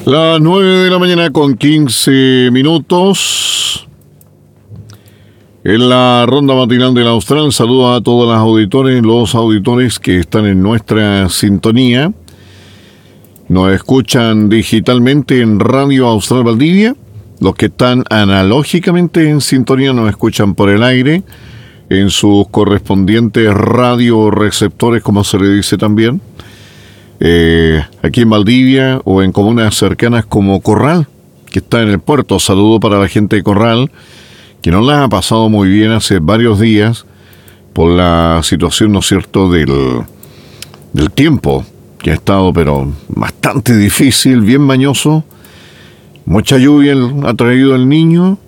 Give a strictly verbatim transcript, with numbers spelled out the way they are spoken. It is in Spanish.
Las nueve de la mañana con quince minutos. En la ronda matinal del Austral, saludo a todos los auditores, los auditores que están en nuestra sintonía. Nos escuchan digitalmente en Radio Austral Valdivia. Los que están analógicamente en sintonía nos escuchan por el aire, en sus correspondientes radioreceptores, como se le dice también. Eh, aquí en Valdivia o en comunas cercanas como Corral, que está en el puerto. Saludo para la gente de Corral, que no la ha pasado muy bien hace varios días por la situación, ¿no es cierto?, del, del tiempo, que ha estado pero bastante difícil, bien mañoso. Mucha lluvia ha traído el niño